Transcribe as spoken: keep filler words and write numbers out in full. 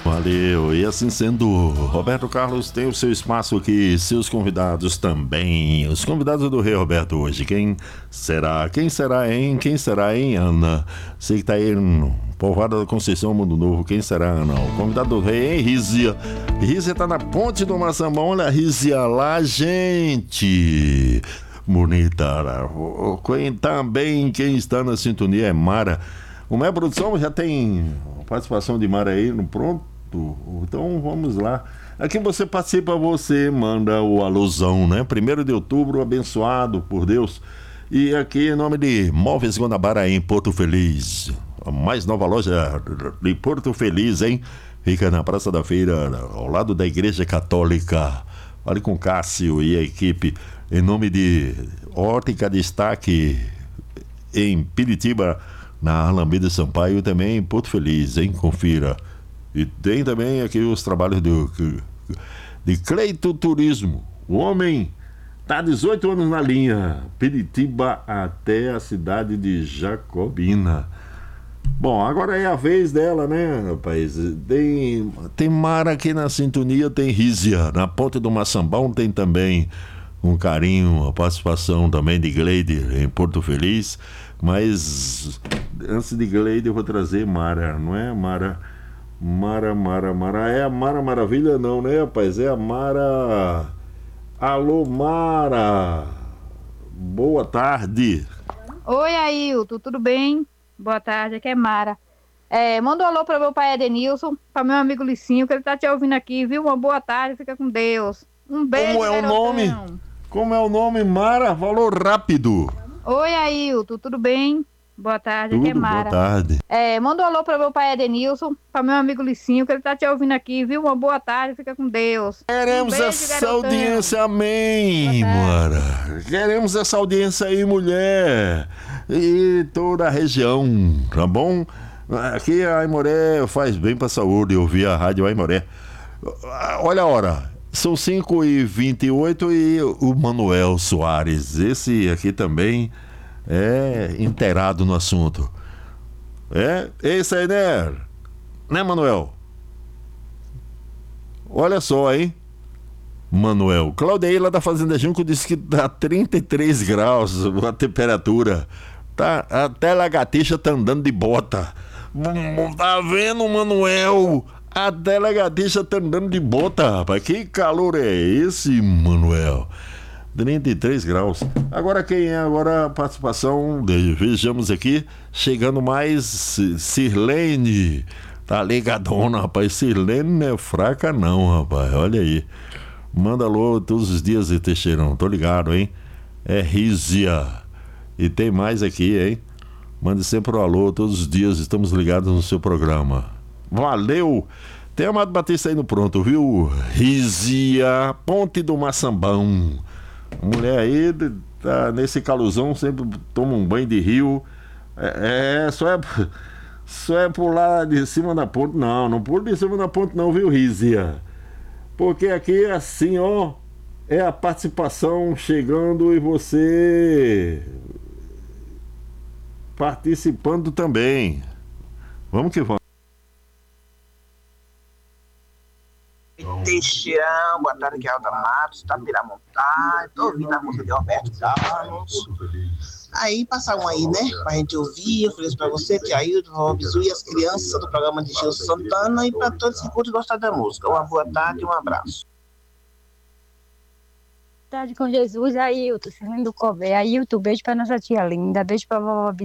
Valeu, e assim sendo, Roberto Carlos tem o seu espaço aqui, seus convidados também. Os convidados do Rei Roberto hoje, quem será? Quem será, hein? Quem será, hein, Ana? Você que tá aí no Povoado da Conceição, Mundo Novo, quem será, Ana? O convidado do Rei, hein, Rízia? Rízia tá na ponte do Maçambão, olha a Rízia lá, gente! Bonita, quem também, quem está na sintonia é Mara. O Minha Produção já tem participação de Mara aí no pronto, então vamos lá. Aqui você participa, você manda o alusão, né? Primeiro de outubro, abençoado por Deus. E aqui em nome de Móveis Guanabara em Porto Feliz, a mais nova loja de Porto Feliz, hein? Fica na Praça da Feira, ao lado da Igreja Católica. Fale com Cássio e a equipe. Em nome de Ótica Destaque em Piritiba, na Alameda Sampaio, e também em Porto Feliz, hein? Confira. E tem também aqui os trabalhos do, de Cleito Turismo. O homem está há dezoito anos na linha, Piritiba até a cidade de Jacobina. Bom, agora é a vez dela, né, rapaz? Tem, tem Mara aqui na sintonia, tem Rízia. Na Ponte do Maçambão tem também um carinho, a participação também de Gleide em Porto Feliz. Mas antes de Gleide eu vou trazer Mara, não é Mara? Mara, Mara, Mara. É a Mara Maravilha não, né, rapaz? É a Mara. Alô, Mara. Boa tarde. Oi, Ailton, tudo bem? Boa tarde, aqui é Mara. É, manda um alô para meu pai Edenilson, para meu amigo Licinho, que ele tá te ouvindo aqui, viu? Uma boa tarde, fica com Deus. Um beijo, Como é o nome? Como é o nome, Mara? Falou rápido. Oi, Ailton, tudo bem? Boa tarde, Tudo, aqui é Mara. Boa tarde. É, manda um alô para meu pai Edenilson, para meu amigo Licinho, que ele tá te ouvindo aqui, viu? Uma boa tarde, fica com Deus. Queremos um beijo, essa garotão. audiência, amém, Mara. Queremos essa audiência aí, mulher. E toda a região, tá bom? Aqui a Aimoré faz bem pra saúde, ouvir a rádio Aimoré. Olha a hora, são cinco e vinte e oito e o Manuel Soares, esse aqui também é inteirado no assunto. É, esse aí, né? Né, Manuel? Olha só, hein? Manuel, Claudeila da Fazenda Junco disse que dá trinta e três graus a temperatura. Tá, até lagartixa tá andando de bota. Tá vendo, Manuel? Até lagartixa tá andando de bota, rapaz. Que calor é esse, Manuel? trinta e três graus. Agora quem é agora a participação? Vejamos aqui. Chegando mais Sirlene. Tá ligadona, rapaz. Sirlene não é fraca não, rapaz. Olha aí. Manda alô todos os dias, Teixeirão. Tô ligado, hein? É Rízia. E tem mais aqui, hein? Mande sempre o alô todos os dias. Estamos ligados no seu programa. Valeu! Tem Amado Batista aí no pronto, viu? Rízia, Ponte do Maçambão. Mulher aí tá nesse caluzão, sempre toma um banho de rio. É, é só é só é pular de cima da ponte. Não, não pula de cima da ponte não, viu, Rízia? Porque aqui é assim, ó, é a participação chegando e você participando também. Vamos que vamos. Teixeirão, boa tarde, aqui é Alda Matos, Tapiramontar, tô ouvindo a música de Roberto Carlos. Aí, passa um aí, né, pra gente ouvir, eu falei isso pra você, que aí o Robson e as crianças do programa de Gil Santana e pra todos que curtem gostar da música. Uma boa tarde e um abraço. Boa tarde com Jesus, Ailton, Sirlene do Cové. Ailton, beijo pra nossa tia linda, beijo pra vovó